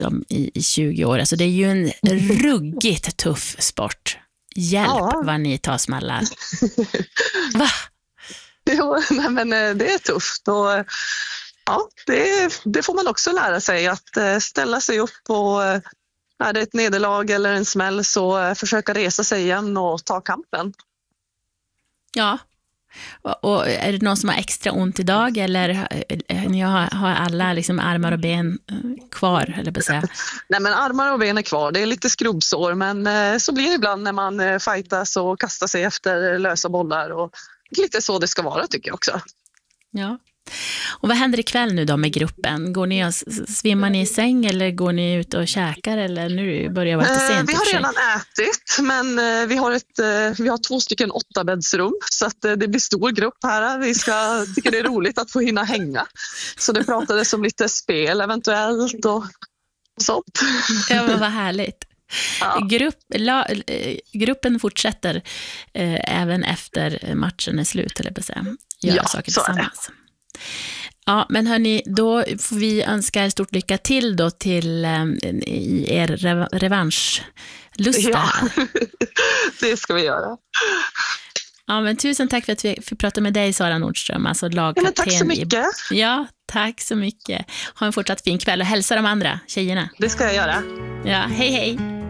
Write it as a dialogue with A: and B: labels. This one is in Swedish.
A: i 20 år. Alltså det är ju en ruggigt tuff sport. Hjälp vad ni tar smällar. Va?
B: Jo, nej, men det är tufft och ja, det får man också lära sig att ställa sig upp och är det ett nederlag eller en smäll så försöka resa sig igen och ta kampen.
A: Ja. Och är det någon som har extra ont idag eller ni har alla liksom armar och ben kvar eller på att säga?
B: Nej, men armar och ben är kvar. Det är lite skrubbsår men så blir det ibland när man fightas och kastar sig efter lösa bollar och lite så det ska vara tycker jag också.
A: Ja. Och vad händer ikväll nu då med gruppen? Går ni och svimmar ni i säng eller går ni ut och käkar eller nu börjar det vara lite sent?
B: Vi har redan ätit men vi har 2 stycken 8-bäddsrum så att det blir stor grupp här. Vi tycker det är roligt att få hinna hänga. Så det pratades om lite spel eventuellt och sånt.
A: Ja, men vad härligt.
B: Ja.
A: Gruppen fortsätter även efter matchen är slut eller på att säga. Göra saker tillsammans. Ja, men hörni, då får vi önska er stort lycka till då till i er revanschlust.
B: Ja, det ska vi göra.
A: Ja, men tusen tack för att vi fick prata med dig, Sara Nordström, alltså lagkapten.
B: Tack så mycket.
A: Ja, tack så mycket. Ha en fortsatt fin kväll och hälsa de andra tjejerna.
B: Det ska jag göra.
A: Ja, hej hej.